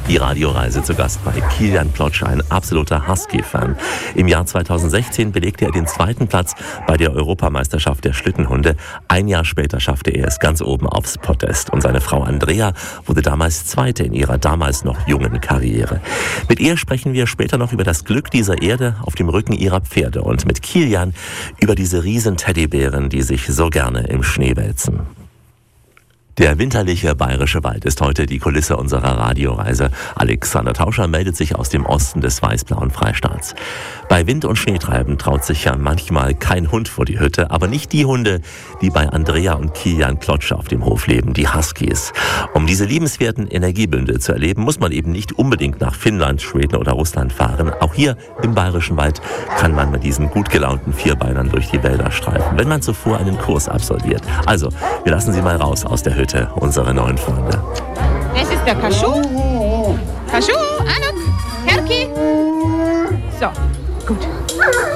Die Radioreise zu Gast bei Kilian Plotsch, ein absoluter Husky-Fan. Im Jahr 2016 belegte er den 2. Platz bei der Europameisterschaft der Schlittenhunde. Ein Jahr später schaffte er es ganz oben aufs Podest. Und seine Frau Andrea wurde damals Zweite in ihrer damals noch jungen Karriere. Mit ihr sprechen wir später noch über das Glück dieser Erde auf dem Rücken ihrer Pferde und mit Kilian über diese riesen Teddybären, die sich so gerne im Schnee wälzen. Der winterliche bayerische Wald ist heute die Kulisse unserer Radioreise. Alexander Tauscher meldet sich aus dem Osten des weiß-blauen Freistaats. Bei Wind und Schneetreiben traut sich ja manchmal kein Hund vor die Hütte, aber nicht die Hunde, die bei Andrea und Kilian Plotsch auf dem Hof leben, die Huskies. Um diese liebenswerten Energiebündel zu erleben, muss man eben nicht unbedingt nach Finnland, Schweden oder Russland fahren. Auch hier im bayerischen Wald kann man mit diesen gut gelaunten Vierbeinern durch die Wälder streifen, wenn man zuvor einen Kurs absolviert. Also, wir lassen sie mal raus aus der Hütte, unsere neuen Freunde. Das ist der Kaschu. Kaschu, Anuk, Herki. So, gut.